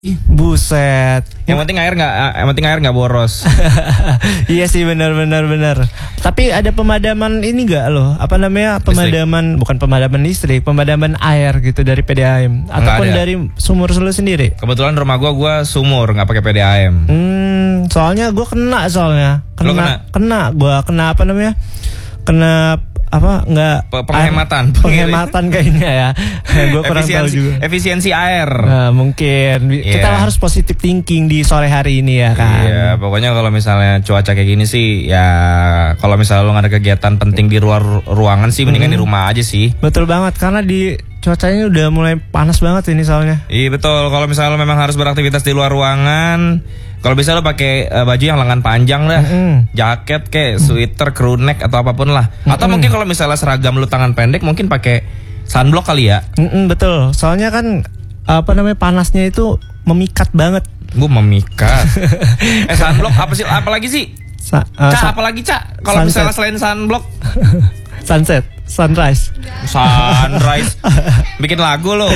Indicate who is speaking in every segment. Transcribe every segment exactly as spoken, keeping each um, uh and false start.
Speaker 1: Ih, buset.
Speaker 2: Yang penting air nggak, yang penting air nggak boros.
Speaker 1: Iya sih, benar benar benar. Tapi ada pemadaman ini nggak loh? Apa namanya? Pemadaman listrik. Bukan pemadaman listrik, pemadaman air gitu dari P D A M ataupun dari sumur lu sendiri?
Speaker 2: Kebetulan rumah gua gua sumur, nggak pakai P D A M.
Speaker 1: Hmm, soalnya gua kena soalnya. Kena
Speaker 2: kena?
Speaker 1: kena gua kena apa namanya? Kena apa nggak
Speaker 2: penghematan
Speaker 1: penghematan kayaknya ya. Gue kurang tahu juga
Speaker 2: efisiensi air.
Speaker 1: Nah, mungkin yeah. Kita harus positive thinking di sore hari ini ya kan.
Speaker 2: Iya, yeah, pokoknya kalau misalnya cuaca kayak gini sih ya, kalau misalnya lo nggak ada kegiatan penting di luar ruangan sih mendingan hmm. di rumah aja sih.
Speaker 1: Betul banget, karena di cuacanya udah mulai panas banget ini soalnya.
Speaker 2: Iya betul, kalau misalnya lo memang harus beraktivitas di luar ruangan, kalau bisa lo pakai uh, baju yang lengan panjang dah, mm-hmm. jaket kayak sweater, crew neck atau apapun lah. Mm-hmm. Atau mungkin kalau misalnya seragam lo tangan pendek, mungkin pakai sunblock kali ya.
Speaker 1: Mm-hmm, betul, soalnya kan apa namanya panasnya itu memikat banget.
Speaker 2: Gue memikat. eh sunblock apa sih? Apalagi sih? Sa- uh, Cak, sa- apalagi Cak? Kalau misalnya selain sunblock?
Speaker 1: Sunset, sunrise.
Speaker 2: Sunrise. Bikin lagu lo.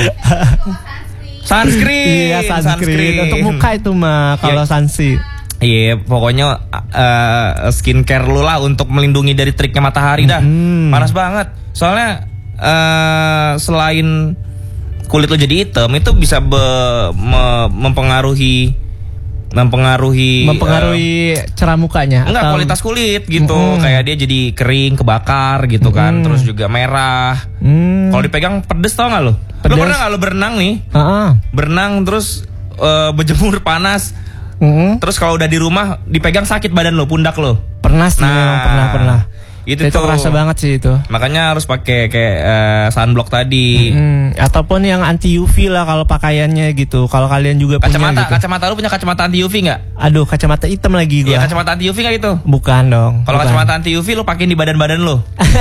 Speaker 2: Sunscreen.
Speaker 1: Iya, sunscreen. sunscreen. Untuk muka itu mah kalau yeah. Sansi.
Speaker 2: Iya, yeah, pokoknya uh, skincare lu lah untuk melindungi dari teriknya matahari dah. Mm. Panas banget. Soalnya uh, selain kulit lu jadi hitam, itu bisa be, me, mempengaruhi mempengaruhi
Speaker 1: mempengaruhi uh, cerah mukanya.
Speaker 2: Enggak, atau kualitas kulit gitu. Mm-hmm. Kayak dia jadi kering, kebakar gitu kan. Mm. Terus juga merah. Mm. Kalau dipegang pedes, tau gak lo? Lo pernah gak lo berenang nih? Uh-uh. Berenang terus uh, berjemur panas. Mm-hmm. Terus kalau udah di rumah dipegang sakit badan lo, pundak lo.
Speaker 1: Pernah sih,
Speaker 2: nah,
Speaker 1: memang pernah pernah.
Speaker 2: Itu,
Speaker 1: itu
Speaker 2: tuh
Speaker 1: kerasa banget sih itu.
Speaker 2: Makanya harus pakai kayak uh, sunblock tadi.
Speaker 1: Mm-hmm. Ataupun yang anti U V lah kalau pakaiannya gitu. Kalau kalian juga
Speaker 2: kacamata,
Speaker 1: punya gitu.
Speaker 2: Kacamata lu punya kacamata anti U V nggak?
Speaker 1: Aduh, kacamata hitam lagi gue.
Speaker 2: Iya, kacamata anti U V nggak itu?
Speaker 1: Bukan dong.
Speaker 2: Kalau kacamata anti U V lu pakai di badan-badan lo.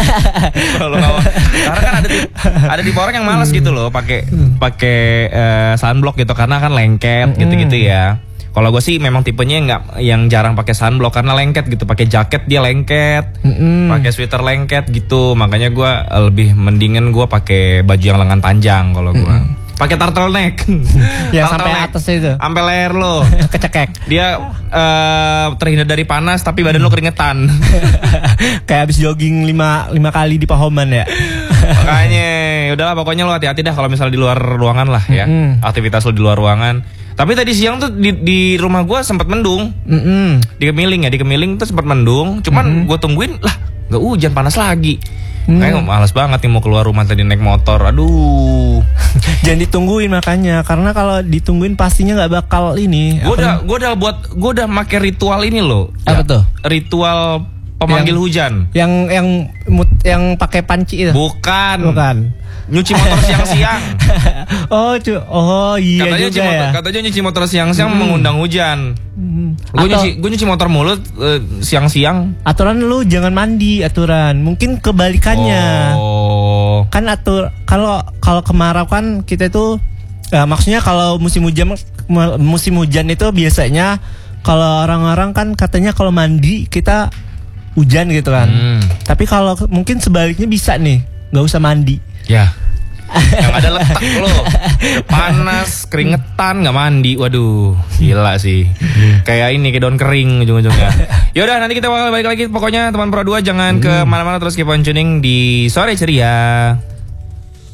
Speaker 2: Kalau nggak, karena kan ada di, ada di orang yang malas gitu loh, pakai pakai uh, sunblock gitu karena kan lengket mm-hmm. gitu-gitu ya. Kalau gue sih memang tipenya nggak yang jarang pakai sunblock karena lengket gitu, pakai jaket dia lengket, mm-hmm. pakai sweater lengket gitu, makanya gue lebih mendingan gue pakai baju yang lengan panjang kalau gue. Mm-hmm. Pakai turtleneck,
Speaker 1: ya sampai atas itu,
Speaker 2: sampai leher lo,
Speaker 1: kecekek.
Speaker 2: Dia uh, terhindar dari panas tapi badan lo keringetan,
Speaker 1: kayak abis jogging lima lima kali di Pahoman ya.
Speaker 2: Makanya, udahlah pokoknya lo hati-hati dah kalau misal di luar ruangan lah ya, mm-hmm. aktivitas lo di luar ruangan. Tapi tadi siang tuh di, di rumah gue sempat mendung, mm-hmm. di Kemiling ya, di Kemiling tuh sempat mendung. Cuman mm-hmm. gue tungguin lah, nggak hujan, panas lagi. Mm. Kayaknya malas banget nih mau keluar rumah tadi naik motor. Aduh.
Speaker 1: Jangan ditungguin makanya, karena kalau ditungguin pastinya nggak bakal ini.
Speaker 2: Gue udah, gue udah buat, gue udah make ritual ini loh.
Speaker 1: Apa ya, tuh?
Speaker 2: Ritual pemanggil
Speaker 1: yang,
Speaker 2: hujan.
Speaker 1: Yang yang yang pakai panci itu.
Speaker 2: Bukan.
Speaker 1: Bukan.
Speaker 2: Nyuci motor siang-siang.
Speaker 1: Oh, cu- oh iya
Speaker 2: katanya
Speaker 1: juga
Speaker 2: motor,
Speaker 1: ya.
Speaker 2: Katanya nyuci motor siang-siang hmm. mengundang hujan. Hmm. Gue nyuci, gue nyuci motor mulut uh, siang-siang.
Speaker 1: Aturan lu jangan mandi, aturan. Mungkin kebalikannya.
Speaker 2: Oh.
Speaker 1: Kan atur kalau kalau kemarau kan kita itu uh, maksudnya kalau musim hujan musim hujan itu biasanya kalau orang-orang kan katanya kalau mandi kita hujan gitu kan. Hmm. Tapi kalau mungkin sebaliknya bisa nih, nggak usah mandi.
Speaker 2: Ya, yang ada letak lo, panas, keringetan, nggak mandi, waduh, gila sih. Kayak ini, kayak daun kering ujung-ujungnya. Yaudah, nanti kita bakal balik lagi. Pokoknya teman Pro dua jangan hmm. ke mana-mana, terus keep on tuning di Sore Ceria.